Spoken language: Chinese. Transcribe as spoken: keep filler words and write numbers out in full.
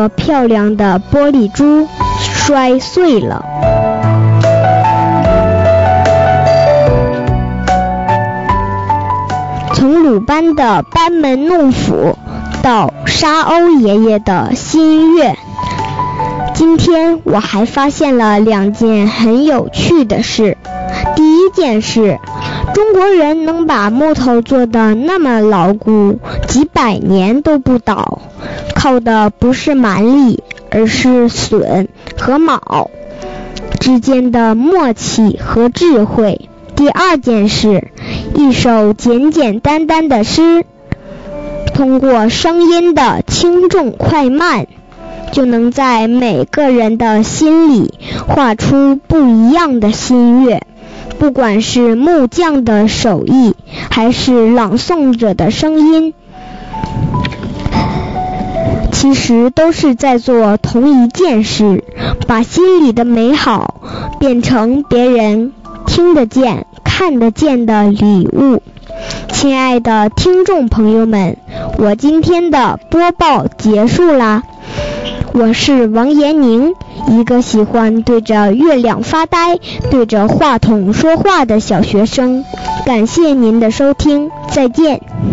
个漂亮的玻璃珠摔碎了。从鲁班的班门弄斧到沙鸥爷爷的新月，今天我还发现了两件很有趣的事。第一件事，中国人能把木头做得那么牢固，几百年都不倒，靠的不是蛮力，而是榫和铆之间的默契和智慧。第二件事，一首简简单单的诗，通过声音的轻重快慢，就能在每个人的心里画出不一样的心悦。不管是木匠的手艺，还是朗诵者的声音，其实都是在做同一件事，把心里的美好变成别人听得见、看得见的礼物。亲爱的听众朋友们，我今天的播报结束啦。我是王延宁，一个喜欢对着月亮发呆、对着话筒说话的小学生。感谢您的收听，再见。